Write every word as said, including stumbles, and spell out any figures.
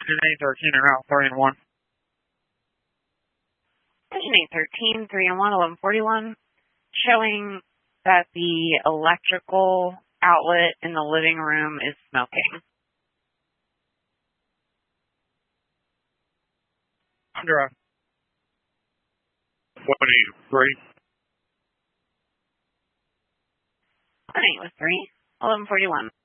Vision eight thirteen, around three and one. Vision eight thirteen, three and one, eleven forty-one, showing that the electrical outlet in the living room is smoking. Under twenty-three. twenty-eight with three, eleven forty-one.